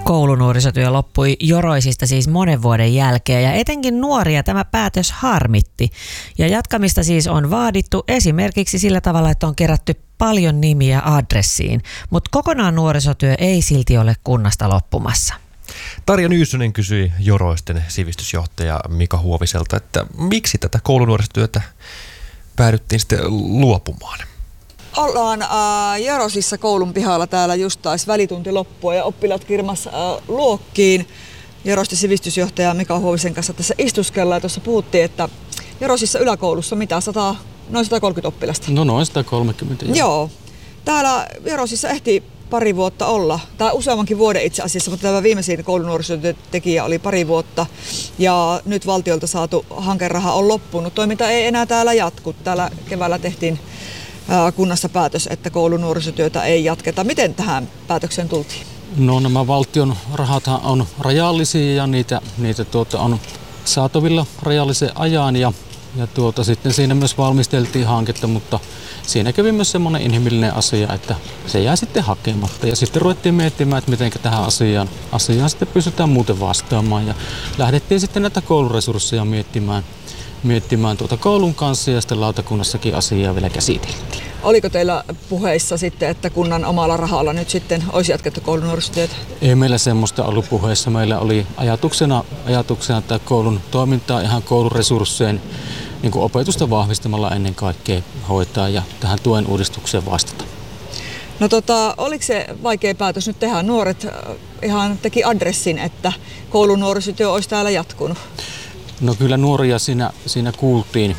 Koulunuorisotyö loppui Joroisista siis monen vuoden jälkeen ja etenkin nuoria tämä päätös harmitti. Ja jatkamista siis on vaadittu esimerkiksi sillä tavalla, että on kerätty paljon nimiä adressiin, mutta kokonaan nuorisotyö ei silti ole kunnasta loppumassa. Tarja Nyyssönen kysyi Joroisten sivistysjohtaja Mika Huoviselta, että miksi tätä koulunuorisotyötä päädyttiin sitten luopumaan? Ollaan Jorosissa koulun pihalla, täällä just taisi välitunti loppua ja oppilaat kirmas luokkiin. Joroisten sivistysjohtaja Mika Huovisen kanssa tässä istuskellaan ja tuossa puhuttiin, että Jorosissa yläkoulussa noin 130 oppilasta. No noin 130. Joo. Täällä Jorosissa ehti pari vuotta olla, tai useammankin vuoden itse asiassa, mutta tämä viimeisin koulunuorisotyöntekijä oli pari vuotta ja nyt valtiolta saatu hankeraha on loppunut. Toiminta ei enää täällä jatku. Täällä keväällä tehtiin kunnassa päätös, että koulunuorisotyötä ei jatketa. Miten tähän päätökseen tultiin? No nämä valtion rahathan on rajallisia ja niitä on saatavilla rajallisen ajan ja sitten siinä myös valmisteltiin hanketta, mutta siinä kävi myös semmoinen inhimillinen asia, että se jäi sitten hakematta ja sitten ruvettiin miettimään, että miten tähän asiaan sitten pystytään muuten vastaamaan ja lähdettiin sitten näitä kouluresursseja miettimään koulun kanssa ja sitten lautakunnassakin asiaa vielä käsiteltiin. Oliko teillä puheissa sitten, että kunnan omalla rahalla nyt sitten olisi jatkettu koulunuorisotyötä? Ei meillä semmoista ollut puheissa. Meillä oli ajatuksena että koulun toimintaa ihan kouluresursseen niin kuin opetusta vahvistamalla ennen kaikkea hoitaa ja tähän tuen uudistukseen vastata. No oliko se vaikea päätös nyt tehdä? Nuoret ihan teki adressin, että koulunuorisotyö olisi täällä jatkunut. No kyllä nuoria siinä kuultiin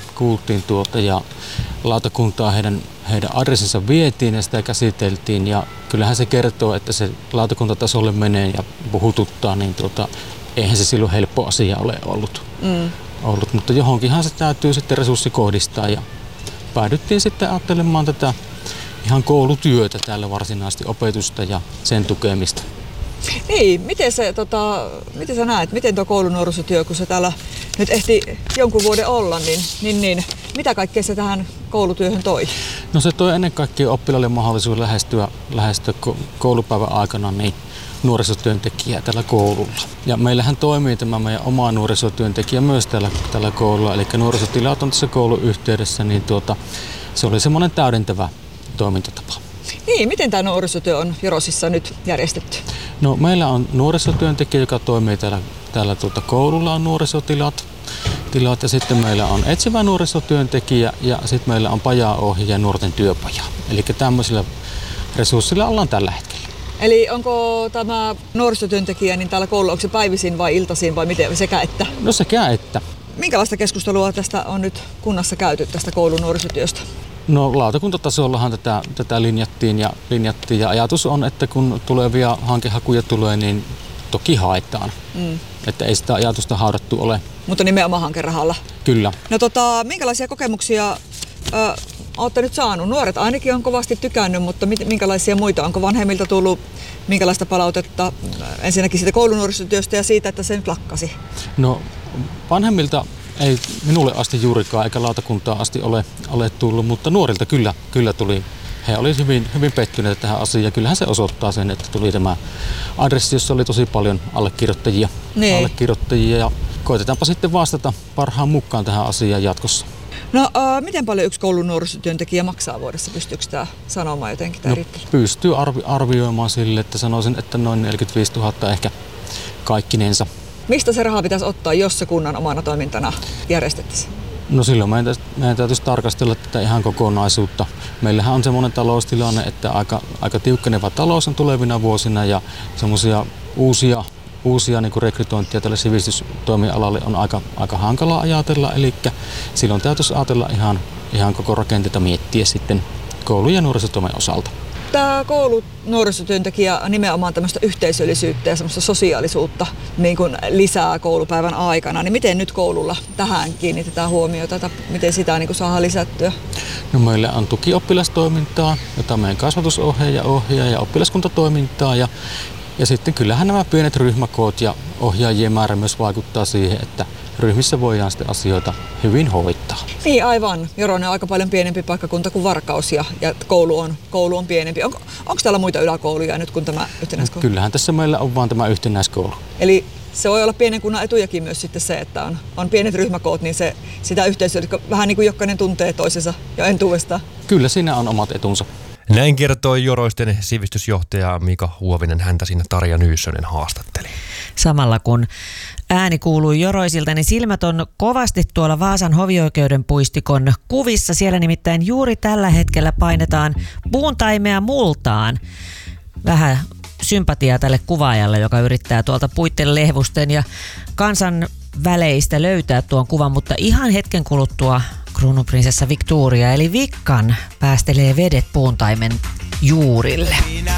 ja lautakuntaa heidän adressinsa vietiin ja sitä käsiteltiin ja kyllähän se kertoo, että se lautakuntatasolle menee ja puhututtaa, niin eihän se silloin helppo asia ole ollut. Mutta johonkinhan se täytyy sitten resurssi kohdistaa ja päädyttiin sitten ajattelemaan tätä ihan koulutyötä täällä varsinaisesti opetusta ja sen tukemista. Niin, miten sä näet, miten tuo koulunuorisotyö, kun se täällä nyt ehti jonkun vuoden olla, niin mitä kaikkea se tähän koulutyöhön toi? No se toi ennen kaikkea oppilaille mahdollisuus lähestyä koulupäivän aikana niin nuorisotyöntekijää tällä koululla. Ja meillähän toimii tämä meidän oma nuorisotyöntekijä myös tällä koululla, eli nuorisotilat on tässä koulun yhteydessä, niin se oli semmoinen täydentävä toimintatapa. Niin, miten tämä nuorisotyö on Jorosissa nyt järjestetty? No meillä on nuorisotyöntekijä, joka toimii täällä koululla on nuorisotilat ja sitten meillä on etsivä nuorisotyöntekijä ja sitten meillä on pajaohjaaja ja nuorten työpaja. Eli tämmöisillä resurssilla ollaan tällä hetkellä. Eli onko tämä nuorisotyöntekijä niin täällä koululla, onko se päivisin vai iltaisin vai miten, sekä että? No sekä että. Minkälaista keskustelua tästä on nyt kunnassa käyty tästä koulunuorisotyöstä? No lautakuntatasollahan tätä linjattiin ja ajatus on, että kun tulevia hankehakuja tulee, niin toki haetaan. Että ei sitä ajatusta haudattu ole. Mutta nimenomaan hankerahalla? Kyllä. No minkälaisia kokemuksia olette nyt saanut? Nuoret ainakin on kovasti tykännyt, mutta minkälaisia muita? Onko vanhemmilta tullut minkälaista palautetta ensinnäkin siitä koulunuorisotyöstä ja siitä, että se nyt lakkasi? No vanhemmilta ei minulle asti juurikaan eikä lautakuntaan asti ole tullut, mutta nuorilta kyllä tuli. He olivat hyvin pettyneitä tähän asiaan. Kyllähän se osoittaa sen, että tuli tämä adressi, jossa oli tosi paljon allekirjoittajia ja koitetaanpa sitten vastata parhaan mukaan tähän asiaan jatkossa. No miten paljon yksi koulun nuorisotyöntekijä maksaa vuodessa? Pystyykö tämä sanomaan jotenkin? Pystyy arvioimaan sille, että sanoisin, että noin 45 000 ehkä kaikkinensa. Mistä se raha pitäisi ottaa, jos se kunnan omana toimintana järjestettäisiin? No silloin meidän täytyisi tarkastella tätä ihan kokonaisuutta. Meillähän on semmoinen taloustilanne, että aika tiukkeneva talous on tulevina vuosina ja semmoisia uusia niin kuin rekrytointia tälle sivistystoimialalle on aika hankala ajatella. Eli silloin täytyisi ajatella ihan koko rakenteita miettiä sitten koulu- ja nuorisotoimen osalta. Tämä koulunuorisotyöntekijä nimenomaan tämmöistä yhteisöllisyyttä ja semmoista sosiaalisuutta niin kuin lisää koulupäivän aikana. Niin miten nyt koululla tähän kiinnitetään huomiota, tai miten sitä niin kuin saadaan lisättyä? No meillä on tukioppilastoimintaa, jota meidän kasvatusohjaaja ohjaa ja oppilaskuntatoimintaa. Ja sitten kyllähän nämä pienet ryhmäkoot ja ohjaajien määrä myös vaikuttaa siihen, että ryhmissä voidaan sitten asioita hyvin hoitaa. Niin aivan. Joroinen on aika paljon pienempi paikkakunta kuin Varkaus ja koulu on pienempi. Onko täällä muita yläkouluja nyt kuin tämä yhtenäiskoulu? Kyllähän tässä meillä on vaan tämä yhtenäiskoulu. Eli se voi olla pienen kunnan etujakin myös sitten se, että on pienet ryhmäkoot, niin sitä yhteisöä, vähän niin kuin jokainen tuntee toisensa jo entuudestaan. Kyllä siinä on omat etunsa. Näin kertoi Joroisten sivistysjohtaja Mika Huovinen. Häntä siinä Tarja Nyyssönen haastatteli. Samalla kun ääni kuului Joroisilta, niin silmät on kovasti tuolla Vaasan hovioikeuden puistikon kuvissa. Siellä nimittäin juuri tällä hetkellä painetaan puuntaimea multaan. Vähän sympatiaa tälle kuvaajalle, joka yrittää tuolta puitten lehvusten ja kansan väleistä löytää tuon kuvan, mutta ihan hetken kuluttua kruununprinsessa Victoria eli Vickan päästelee vedet puuntaimen juurille.